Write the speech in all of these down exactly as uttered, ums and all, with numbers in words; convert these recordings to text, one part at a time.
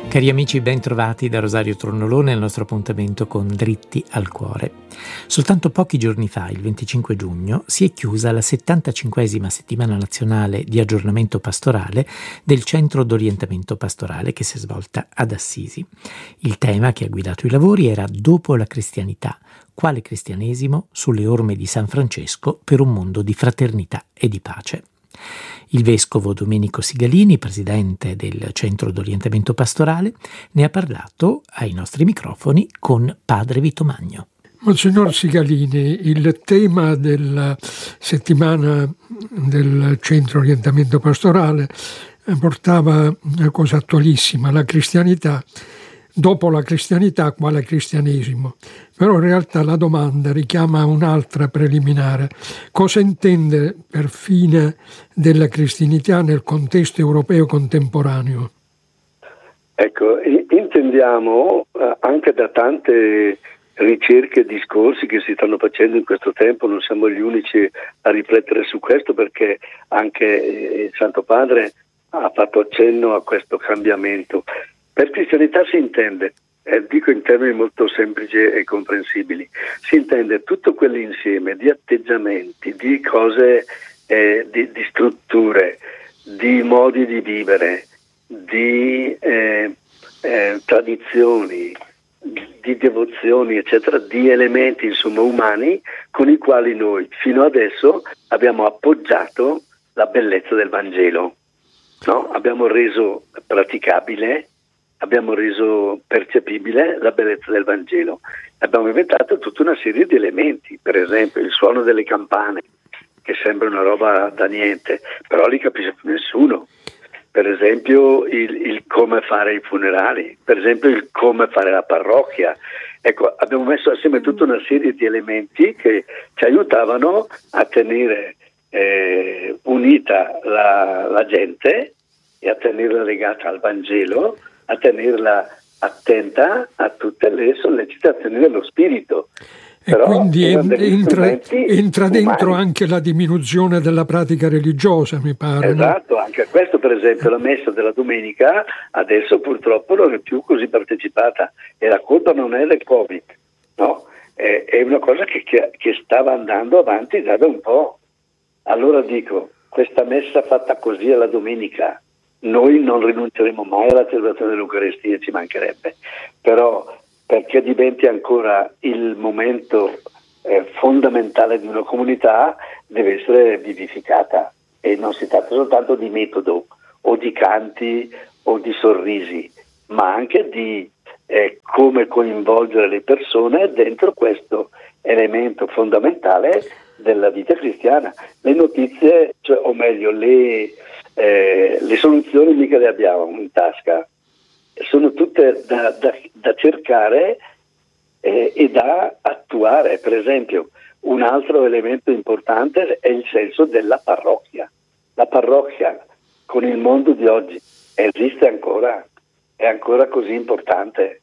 Cari amici, ben trovati da Rosario Tornolone al nostro appuntamento con Dritti al Cuore. Soltanto pochi giorni fa, il venticinque giugno, si è chiusa la settantacinquesima settimana nazionale di aggiornamento pastorale del Centro d'Orientamento Pastorale che si è svolta ad Assisi. Il tema che ha guidato i lavori era Dopo la cristianità, quale cristianesimo sulle orme di San Francesco per un mondo di fraternità e di pace. Il vescovo Domenico Sigalini, presidente del Centro d'Orientamento Pastorale, ne ha parlato ai nostri microfoni con padre Vito Magno. Monsignor Sigalini, il tema della settimana del Centro Orientamento Pastorale portava una cosa attualissima, la cristianità. Dopo la cristianità, quale cristianesimo? Però in realtà la domanda richiama un'altra preliminare. Cosa intende per fine della cristianità nel contesto europeo contemporaneo? Ecco, intendiamo anche da tante ricerche e discorsi che si stanno facendo in questo tempo, non siamo gli unici a riflettere su questo, perché anche il Santo Padre ha fatto accenno a questo cambiamento. Per cristianità si intende, eh, dico in termini molto semplici e comprensibili, si intende tutto quell'insieme di atteggiamenti, di cose, eh, di, di strutture, di modi di vivere, di eh, eh, tradizioni, di devozioni, eccetera, di elementi insomma umani con i quali noi fino adesso abbiamo appoggiato la bellezza del Vangelo, no? Abbiamo reso praticabile, abbiamo reso percepibile la bellezza del Vangelo. Abbiamo inventato tutta una serie di elementi, per esempio il suono delle campane, che sembra una roba da niente, però li capisce più nessuno. Per esempio il, il come fare i funerali, per esempio il come fare la parrocchia. Ecco, abbiamo messo assieme tutta una serie di elementi che ci aiutavano a tenere eh, unita la, la gente e a tenerla legata al Vangelo, a tenerla attenta a tutte le sollecitazioni dello spirito. E Però quindi entra, entra dentro anche la diminuzione della pratica religiosa, mi pare. Esatto, no? Anche questo, per esempio, la messa della domenica adesso purtroppo non è più così partecipata e la colpa non è del Covid, no? È, è una cosa che, che, che stava andando avanti già da un po'. Allora dico, questa messa fatta così alla domenica, noi non rinunceremo mai alla celebrazione dell'Eucaristia, ci mancherebbe, però perché diventi ancora il momento eh, fondamentale di una comunità deve essere vivificata, e non si tratta soltanto di metodo o di canti o di sorrisi, ma anche di eh, come coinvolgere le persone dentro questo elemento fondamentale della vita cristiana. Le notizie, cioè, o meglio le Eh, le soluzioni mica le abbiamo in tasca, sono tutte da, da, da cercare eh, e da attuare. Per esempio, un altro elemento importante è il senso della parrocchia. La parrocchia con il mondo di oggi esiste ancora, è ancora così importante,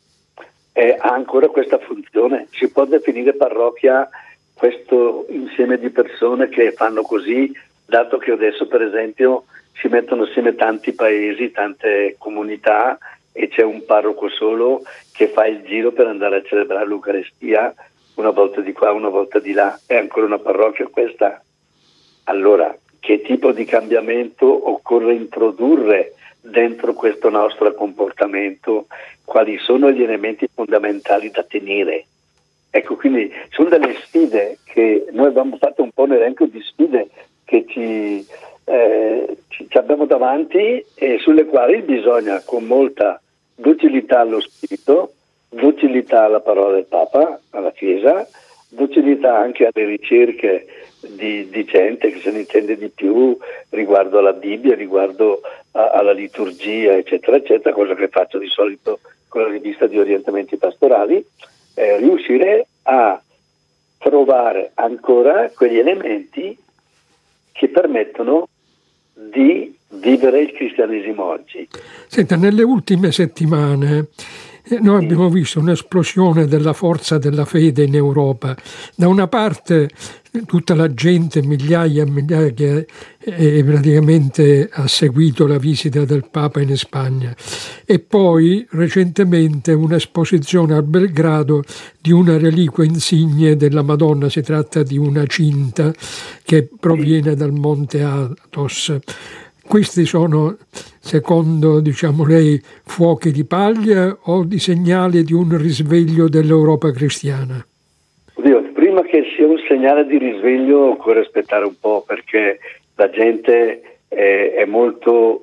è, ha ancora questa funzione. Si può definire parrocchia questo insieme di persone che fanno così, dato che adesso per esempio si mettono assieme tanti paesi, tante comunità, e c'è un parroco solo che fa il giro per andare a celebrare l'Eucaristia una volta di qua, una volta di là. È ancora una parrocchia questa? Allora, che tipo di cambiamento occorre introdurre dentro questo nostro comportamento? Quali sono gli elementi fondamentali da tenere? Ecco, quindi sono delle sfide che noi abbiamo fatto, un po' un elenco di sfide che ci, eh, ci, ci abbiamo davanti e sulle quali bisogna, con molta docilità allo Spirito, docilità alla parola del Papa, alla Chiesa, docilità anche alle ricerche di, di gente che se ne intende di più riguardo alla Bibbia, riguardo a, alla liturgia, eccetera, eccetera, cosa che faccio di solito con la rivista di orientamenti pastorali, eh, riuscire a trovare ancora quegli elementi che permettono di vivere il cristianesimo oggi. Senta, nelle ultime settimane noi abbiamo visto un'esplosione della forza della fede in Europa. Da una parte tutta la gente, migliaia e migliaia, che eh, praticamente ha seguito la visita del Papa in Spagna, e poi recentemente un'esposizione a Belgrado di una reliquia insigne della Madonna. Si tratta di una cinta che proviene dal Monte Athos. Questi sono, secondo diciamo lei, fuochi di paglia o di segnali di un risveglio dell'Europa cristiana? Oddio, prima che sia un segnale di risveglio occorre aspettare un po', perché la gente eh, è molto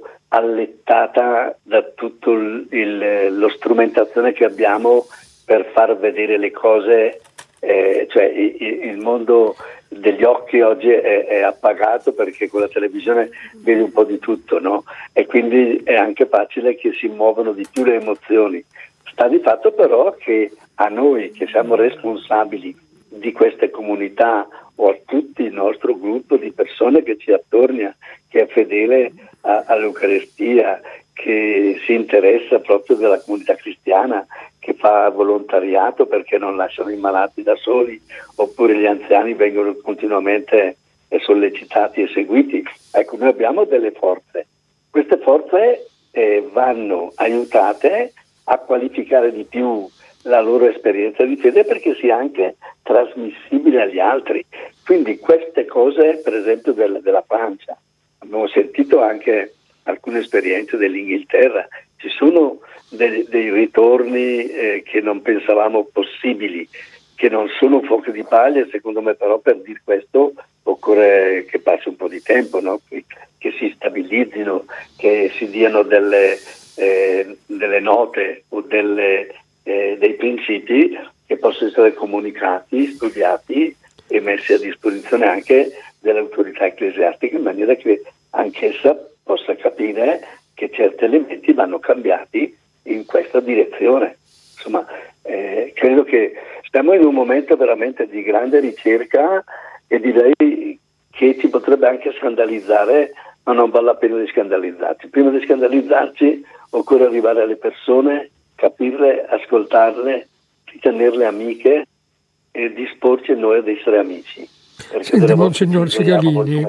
allettata da tutto il, il, lo strumentazione che abbiamo per far vedere le cose, eh, cioè il, il mondo degli occhi oggi è, è appagato, perché con la televisione vedi un po' di tutto, no? E quindi è anche facile che si muovano di più le emozioni. Sta di fatto però che a noi che siamo responsabili di queste comunità, o a tutto il nostro gruppo di persone che ci attorna, che è fedele a, all'Eucaristia, che si interessa proprio della comunità cristiana, che fa volontariato perché non lasciano i malati da soli, oppure gli anziani vengono continuamente sollecitati e seguiti. Ecco, noi abbiamo delle forze. Queste forze eh, vanno aiutate a qualificare di più la loro esperienza di fede, perché sia anche trasmissibile agli altri. Quindi queste cose, per esempio del, della Francia, abbiamo sentito anche alcune esperienze dell'Inghilterra, ci sono dei, dei ritorni eh, che non pensavamo possibili, che non sono fuochi di paglia. Secondo me però per dire questo occorre che passi un po' di tempo, no? che, che si stabilizzino, che si diano delle, eh, delle note o delle, eh, dei principi che possono essere comunicati, studiati e messi a disposizione anche dell'autorità ecclesiastica, in maniera che anch'essa possa capire che certi elementi vanno cambiati in questa direzione. Insomma, eh, credo che stiamo in un momento veramente di grande ricerca, e direi che ci potrebbe anche scandalizzare, ma non vale la pena di scandalizzarci. Prima di scandalizzarci occorre arrivare alle persone, capirle, ascoltarle, tenerle amiche e disporci noi ad essere amici. Senta, Monsignor Sigalini,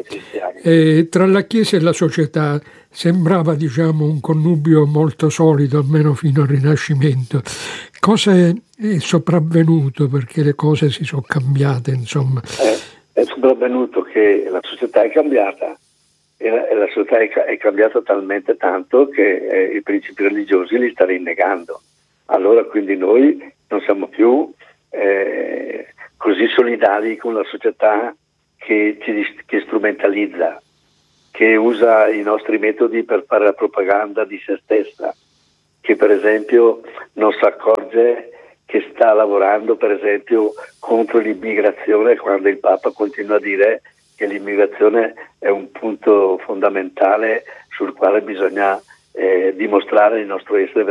eh, tra la Chiesa e la società sembrava diciamo un connubio molto solido, almeno fino al Rinascimento. Cosa è, è sopravvenuto perché le cose si sono cambiate, insomma? Eh, è sopravvenuto che la società è cambiata, e la, e la società è, è cambiata talmente tanto che eh, i principi religiosi li sta rinnegando. Allora quindi noi non siamo più eh, così solidali con la società che ci che strumentalizza, che usa i nostri metodi per fare la propaganda di se stessa, che per esempio non si accorge che sta lavorando per esempio contro l'immigrazione, quando il Papa continua a dire che l'immigrazione è un punto fondamentale sul quale bisogna eh, dimostrare il nostro essere